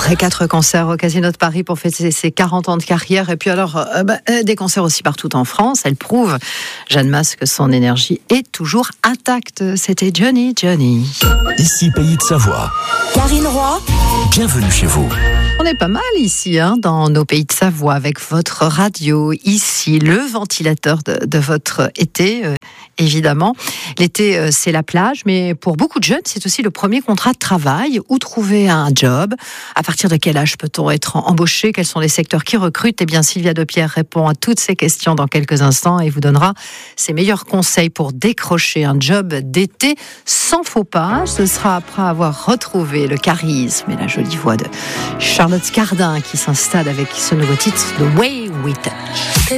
Après 4 concerts au Casino de Paris pour fêter ses 40 ans de carrière, et puis alors des concerts aussi partout en France, elle prouve, Jeanne Mas, que son énergie est toujours intacte. C'était Johnny. Ici, Pays de Savoie. Karine Roy, Bienvenue chez vous. On est pas mal ici, dans nos Pays de Savoie, avec votre radio, ici, le ventilateur de votre été, évidemment. L'été, c'est la plage, mais pour beaucoup de jeunes, c'est aussi le premier contrat de travail. Où trouver un job? À partir de quel âge peut-on être embauché? Quels sont les secteurs qui recrutent? Eh bien, Sylvia Depierre répond à toutes ces questions dans quelques instants et vous donnera ses meilleurs conseils pour décrocher un job d'été sans faux pas. Ce sera après avoir retrouvé le charisme et la jolie voix de Charlotte Cardin qui s'installe avec ce nouveau titre, The Way We Touch.